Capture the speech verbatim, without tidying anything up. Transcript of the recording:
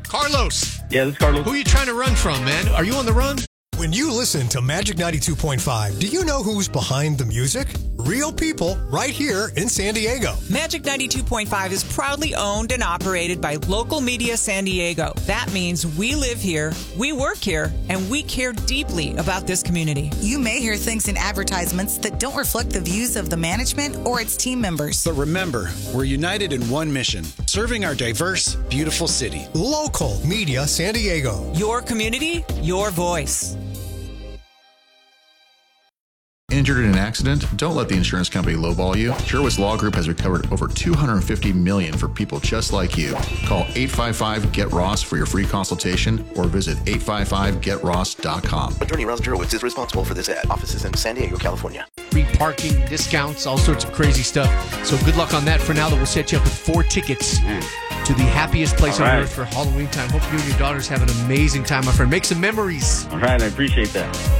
Carlos. Yeah, this is Carlos. Who are you trying to run from, man? Are you on the run? When you listen to Magic ninety-two point five, do you know who's behind the music? Real people right here in San Diego. Magic ninety-two point five is proudly owned and operated by Local Media San Diego. That means we live here, we work here, and we care deeply about this community. You may hear things in advertisements that don't reflect the views of the management or its team members. But remember, we're united in one mission, serving our diverse, beautiful city. Local Media San Diego. Your community, your voice. Injured in an accident? Don't let the insurance company lowball you. Sherwitz Law Group has recovered over two hundred fifty million dollars for people just like you. Call eight five five, get ross for your free consultation or visit eight five five get ross dot com. Attorney Ron Sherwitz is responsible for this ad. Offices in San Diego, California. Free parking, discounts, all sorts of crazy stuff. So good luck on that. For now, that we'll set you up with four tickets to the happiest place All on right. earth for Halloween time. Hope you and your daughters have an amazing time, my friend. Make some memories. All right, I appreciate that.